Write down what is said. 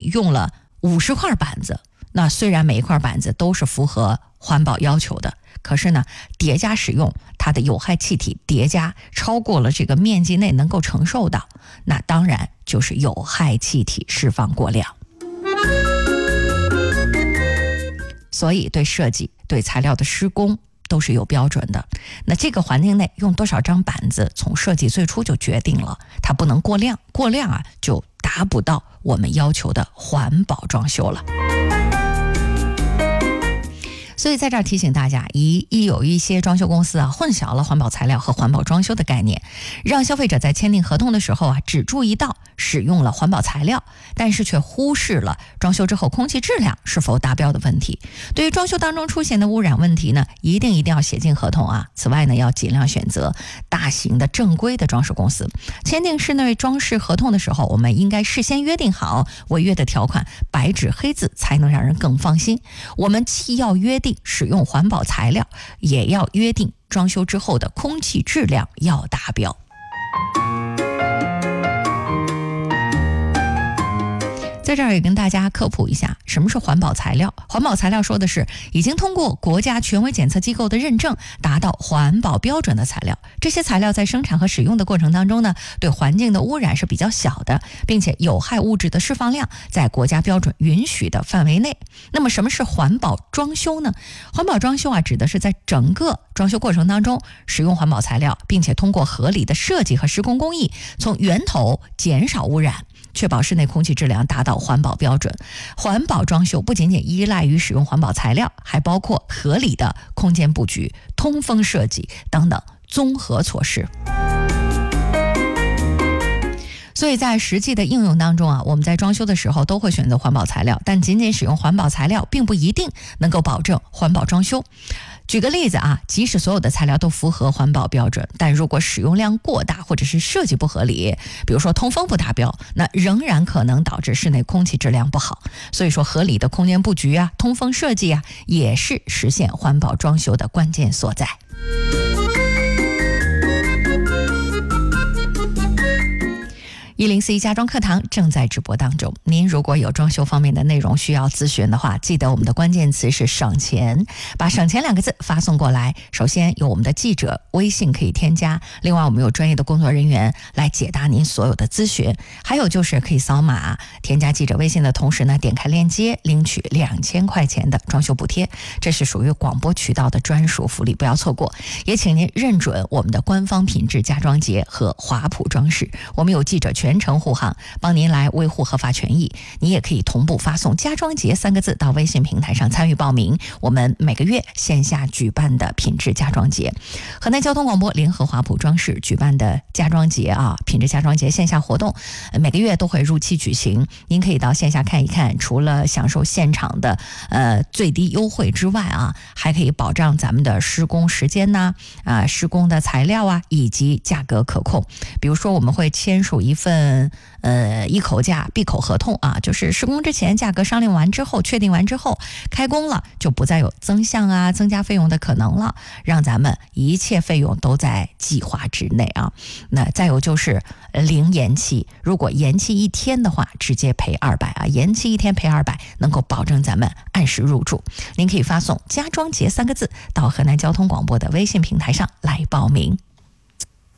用了50块板子，那虽然每一块板子都是符合环保要求的，可是呢，叠加使用，它的有害气体叠加超过了这个面积内能够承受的，那当然就是有害气体释放过量。所以对设计、对材料的施工都是有标准的。那这个环境内用多少张板子，从设计最初就决定了，它不能过量，过量啊就达不到我们要求的环保装修了。所以在这儿提醒大家，有一些装修公司啊混淆了环保材料和环保装修的概念，让消费者在签订合同的时候啊只注意到使用了环保材料，但是却忽视了装修之后空气质量是否达标的问题。对于装修当中出现的污染问题呢，一定要写进合同啊。此外呢，要尽量选择大型的正规的装饰公司。签订室内装饰合同的时候，我们应该事先约定好违约的条款，白纸黑字，才能让人更放心。我们既要约定使用环保材料，也要约定装修之后的空气质量要达标。在这儿也跟大家科普一下，什么是环保材料？环保材料说的是已经通过国家权威检测机构的认证，达到环保标准的材料。这些材料在生产和使用的过程当中呢，对环境的污染是比较小的，并且有害物质的释放量在国家标准允许的范围内。那么什么是环保装修呢？环保装修啊，指的是在整个装修过程当中使用环保材料，并且通过合理的设计和施工工艺，从源头减少污染，确保室内空气质量达到环保标准。环保装修不仅仅依赖于使用环保材料，还包括合理的空间布局、通风设计等等综合措施。所以在实际的应用当中啊，我们在装修的时候都会选择环保材料，但仅仅使用环保材料并不一定能够保证环保装修。举个例子啊，即使所有的材料都符合环保标准，但如果使用量过大或者是设计不合理，比如说通风不达标，那仍然可能导致室内空气质量不好。所以说合理的空间布局啊、通风设计啊，也是实现环保装修的关键所在。104家装课堂正在直播当中，您如果有装修方面的内容需要咨询的话，记得我们的关键词是省钱，把省钱2个字发送过来。首先有我们的记者微信可以添加，另外我们有专业的工作人员来解答您所有的咨询，还有就是可以扫码添加记者微信的同时呢，点开链接领取2000块钱的装修补贴，这是属于广播渠道的专属福利，不要错过。也请您认准我们的官方品质家装节和华普装饰，我们有记者全程护航，帮您来维护合法权益。你也可以同步发送家装节3个字到微信平台上参与报名我们每个月线下举办的品质家装节。河南交通广播联合华普装饰举办的家装节啊，品质家装节线下活动每个月都会如期举行，您可以到线下看一看，除了享受现场的最低优惠之外啊，还可以保障咱们的施工时间呐、施工的材料啊，以及价格可控。比如说我们会签署一份一口价闭口合同啊，就是施工之前价格商量完之后，确定完之后开工了，就不再有增项啊、增加费用的可能了，让咱们一切费用都在计划之内啊。那再有就是零延期，如果延期1天的话，直接赔200啊，延期1天赔200，能够保证咱们按时入住。您可以发送家装节3个字到河南交通广播的微信平台上来报名。